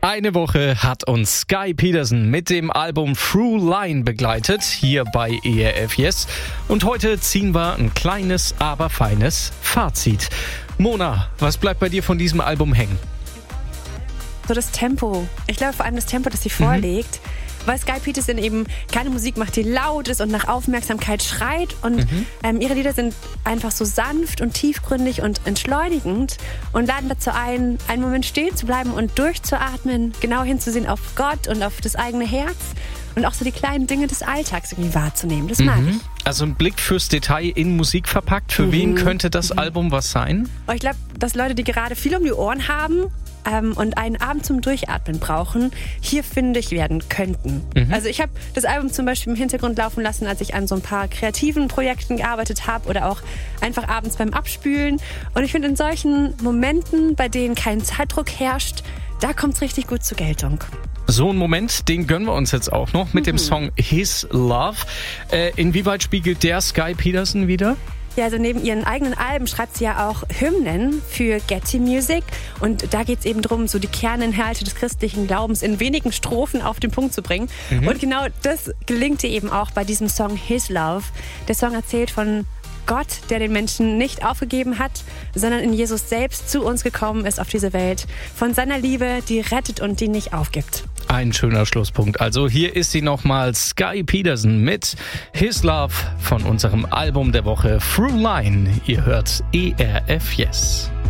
Eine Woche hat uns Sky Peterson mit dem Album Through Line begleitet, hier bei ERF Yes. Und heute ziehen wir ein kleines, aber feines Fazit. Mona, was bleibt bei dir von diesem Album hängen? So das Tempo. Ich glaube vor allem das Tempo, das sie vorlegt. Weil Sky Peterson eben keine Musik macht, die laut ist und nach Aufmerksamkeit schreit. Und ihre Lieder sind einfach so sanft und tiefgründig und entschleunigend und laden dazu ein, einen Moment stehen zu bleiben und durchzuatmen, genau hinzusehen auf Gott und auf das eigene Herz und auch so die kleinen Dinge des Alltags irgendwie wahrzunehmen. Das mag ich. Also ein Blick fürs Detail in Musik verpackt. Für wen könnte das Album was sein? Ich glaube, dass Leute, die gerade viel um die Ohren haben und einen Abend zum Durchatmen brauchen, hier fündig werden könnten. Also ich habe das Album zum Beispiel im Hintergrund laufen lassen, als ich an so ein paar kreativen Projekten gearbeitet habe oder auch einfach abends beim Abspülen. Und ich finde, in solchen Momenten, bei denen kein Zeitdruck herrscht, da kommt es richtig gut zur Geltung. So einen Moment, den gönnen wir uns jetzt auch noch mit dem Song His Love. Inwieweit spiegelt der Sky Peterson wieder? Ja, also neben ihren eigenen Alben schreibt sie ja auch Hymnen für Getty Music. Und da geht es eben darum, so die Kerninhalte des christlichen Glaubens in wenigen Strophen auf den Punkt zu bringen. Und genau das gelingt ihr eben auch bei diesem Song His Love. Der Song erzählt von Gott, der den Menschen nicht aufgegeben hat, sondern in Jesus selbst zu uns gekommen ist auf diese Welt. Von seiner Liebe, die rettet und die nicht aufgibt. Ein schöner Schlusspunkt. Also hier ist sie nochmal, Sky Peterson mit His Love von unserem Album der Woche Through Line. Ihr hört ERF Yes.